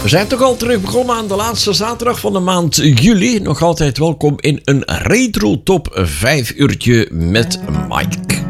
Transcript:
We zijn toch al terug begonnen aan de laatste zaterdag van de maand juli. Nog altijd welkom in een retro top 5 uurtje met Mike.